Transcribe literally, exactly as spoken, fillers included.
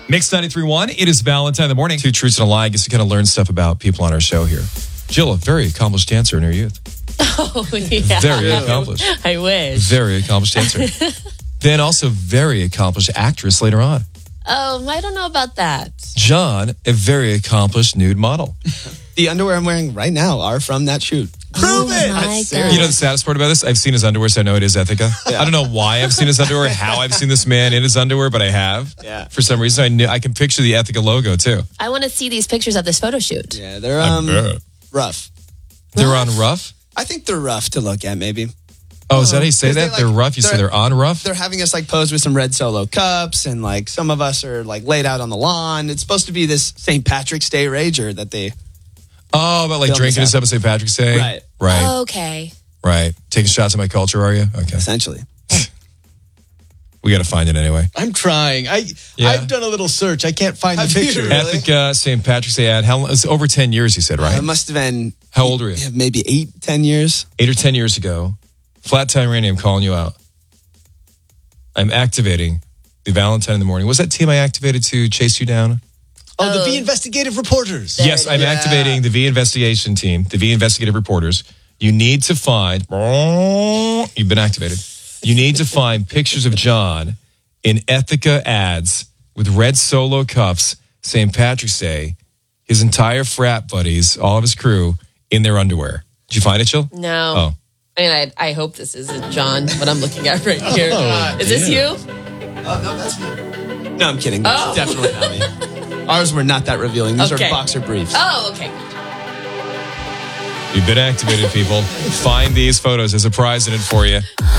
Mix ninety-three point one, it is Valentine in the morning. Two truths and a lie. I guess you kind of learn stuff about people on our show here. Jill, a very accomplished dancer in her youth. Oh, yeah. Very accomplished. I wish. Very accomplished dancer. Then also very accomplished actress later on. Oh, I don't know about that. John, a very accomplished nude model. The underwear I'm wearing right now are from that shoot. Prove it! I'm serious. You know the saddest part about this? I've seen his underwear, so I know it is Ethica. Yeah. I don't know why I've seen his underwear, how I've seen this man in his underwear, but I have. Yeah. For some reason, I knew I can picture the Ethica logo too. I want to see these pictures of this photo shoot. Yeah, they're um bet. rough. They're on rough? I think they're rough to look at, maybe. Oh, is that how you say 'Cause they, that? like, They're rough? You say they're- they're on rough? They're having us like pose with some red Solo cups, and like some of us are like laid out on the lawn. It's supposed to be this Saint Patrick's Day rager that they. Oh, about like Film drinking and this stuff on Saint Patrick's Day? Right. Right. Okay. Right. Taking shots at my culture, are you? Okay. Essentially. We got to find it anyway. I'm trying. I Yeah. I've done a little search. I can't find Have the you picture. really? Ethica Saint Patrick's Day ad. How long? It's over ten years, you said, right? It must have been. How old were you? yeah, Maybe eight, ten years. Eight or ten years ago. Flat Time Randy, I'm calling you out. I'm activating the Valentine in the morning. Was that team I activated to chase you down? Oh, the Oh. V investigative reporters. There Yes, it I'm is. activating the V investigation team, the V investigative reporters. You need to find, you've been activated. You need to find pictures of John in Ethica ads with red Solo cups, Saint Patrick's Day, his entire frat buddies, all of his crew in their underwear. Did you find it, Jill? No. Oh. I mean, I, I hope this isn't John, what I'm looking at right here. Is this you? Oh no, that's me. No, I'm kidding. That's Oh. definitely not me. Ours were not that revealing. These Okay. are boxer briefs. Oh, okay. You've been activated, people. Find these photos. There's a prize in it for you.